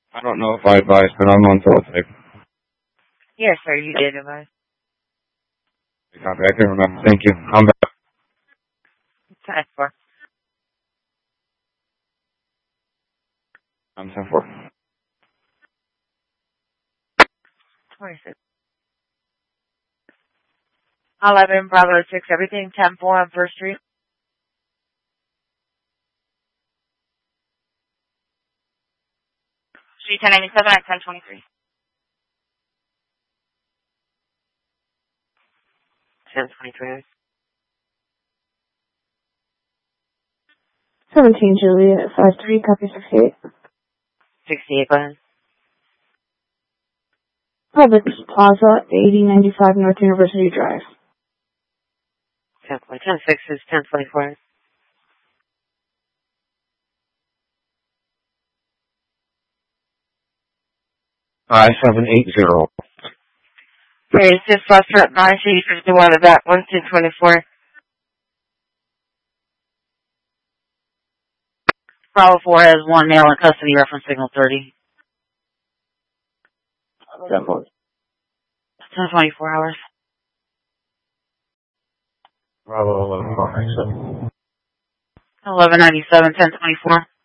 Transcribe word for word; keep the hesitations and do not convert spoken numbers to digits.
I don't know if I advised, but I'm on teletype. Yes, sir, you did advise. Copy. I can remember. Thank you. I'm back. ten four. I'm ten four. twenty-six. eleven, Bravo six, everything, ten four on First Street. Street ten ninety-seven at ten twenty-three. ten twenty-three. seventeen Juliet, five three, copy sixty-eight. sixty-eight, go ahead. Public Plaza, eighty ninety-five North University Drive. ten six is ten twenty-four. Five seven eight zero. Okay, it's just Foster at nine C fifty-one of that one ten twenty-four. Bravo four has one male in custody, reference signal thirty. ten four. ten twenty-four hours. Bravo eleven. eleven ninety-seven, ten twenty-four.